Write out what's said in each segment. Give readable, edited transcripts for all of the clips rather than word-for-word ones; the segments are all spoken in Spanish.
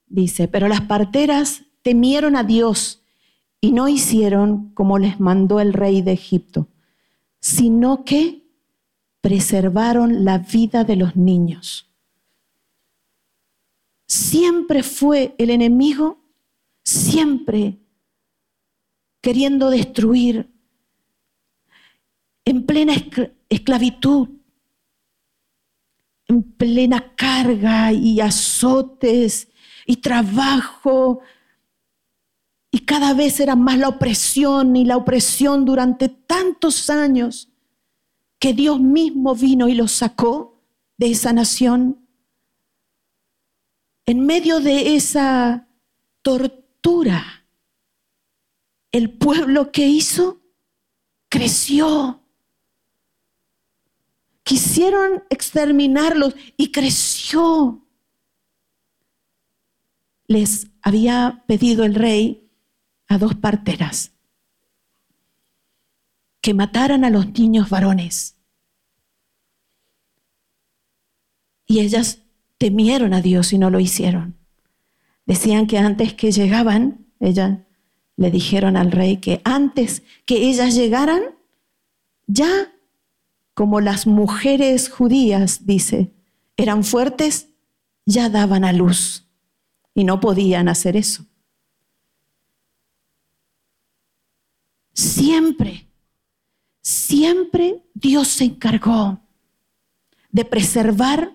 dice, pero las parteras temieron a Dios y no hicieron como les mandó el rey de Egipto, sino que preservaron la vida de los niños. Siempre fue el enemigo, siempre queriendo destruir, en plena esclavitud, en plena carga y azotes y trabajo, y cada vez era más la opresión y la opresión durante tantos años que Dios mismo vino y los sacó de esa nación. En medio de esa tortura, el pueblo que hizo creció. Quisieron exterminarlos y creció. Les había pedido el rey a 2 parteras que mataran a los niños varones. Y ellas temieron a Dios y no lo hicieron. Decían que antes que llegaban, ellas le dijeron al rey que antes que ellas llegaran, ya como las mujeres judías, dice, eran fuertes, ya daban a luz y no podían hacer eso. Siempre Dios se encargó de preservar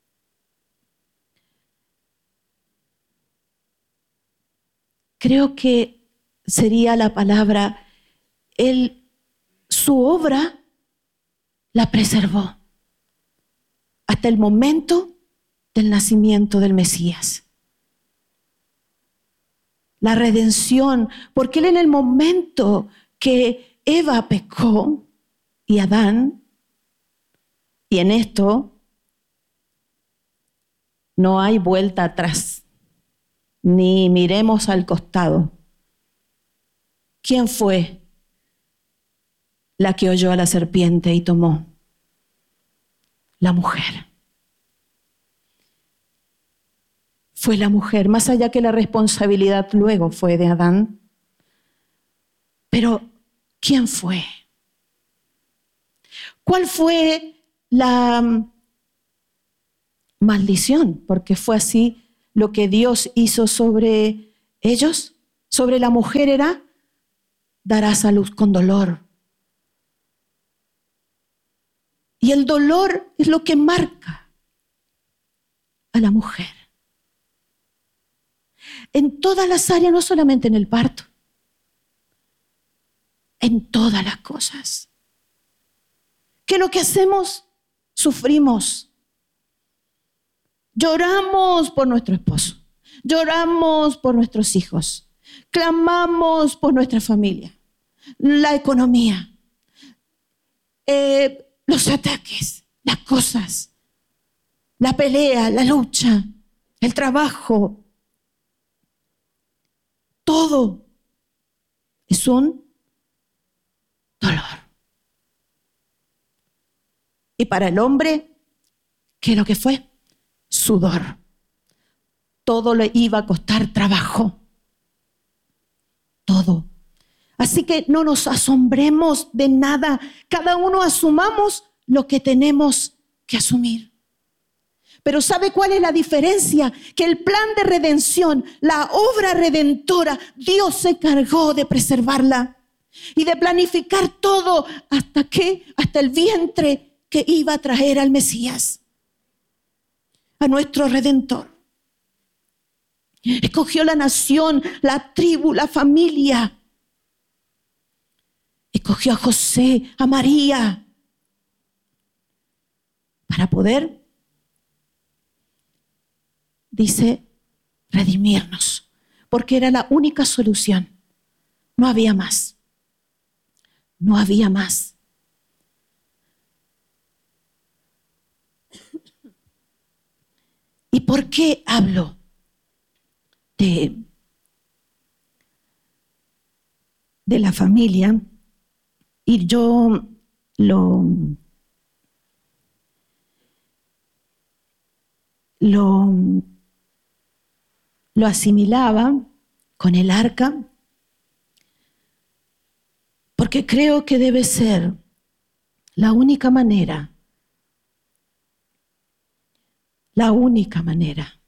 creo que sería la palabra, su obra la preservó hasta el momento del nacimiento del Mesías. La redención, porque Él en el momento que Eva pecó y Adán, y en esto no hay vuelta atrás, ni miremos al costado. ¿Quién fue la que oyó a la serpiente y tomó? La mujer. Fue la mujer, más allá que la responsabilidad luego fue de Adán. Pero, ¿quién fue? ¿Cuál fue la maldición? Porque fue así lo que Dios hizo sobre ellos, sobre la mujer era, darás a luz con dolor. Y el dolor es lo que marca a la mujer. En todas las áreas, no solamente en el parto, en todas las cosas. ¿Qué es lo que hacemos? Sufrimos. Lloramos por nuestro esposo, lloramos por nuestros hijos, clamamos por nuestra familia, la economía, los ataques, las cosas, la pelea, la lucha, el trabajo. Todo es un dolor. Y para el hombre, ¿qué es lo que fue? Sudor. Todo le iba a costar trabajo. Todo. Así que no nos asombremos de nada. Cada uno asumamos lo que tenemos que asumir. Pero ¿sabe cuál es la diferencia? Que el plan de redención, la obra redentora, Dios se encargó de preservarla y de planificar todo hasta el vientre que iba a traer al Mesías, a nuestro Redentor. Escogió la nación, la tribu, la familia. Escogió a José, a María, para poder, dice, redimirnos, porque era la única solución. No había más. No había más. ¿Y por qué hablo de la familia? Y yo lo lo asimilaba con el arca, porque creo que debe ser la única manera